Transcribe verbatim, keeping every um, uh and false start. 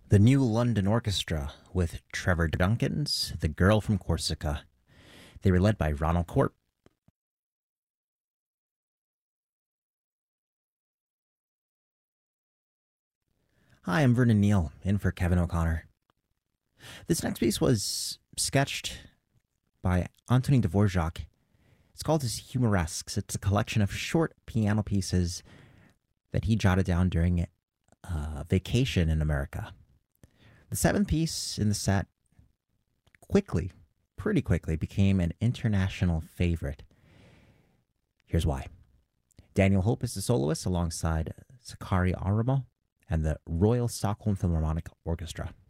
The New London Orchestra with Trevor Duncan's The Girl from Corsica. They were led by Ronald Corp. Hi, I'm Vernon Neal, in for Kevin O'Connor. This next piece was sketched by Antonin Dvorak. It's called his Humoresques. It's a collection of short piano pieces that he jotted down during a vacation in America. The seventh piece in the set quickly, pretty quickly, became an international favorite. Here's why. Daniel Hope is the soloist alongside Sakari Aramo and the Royal Stockholm Philharmonic Orchestra.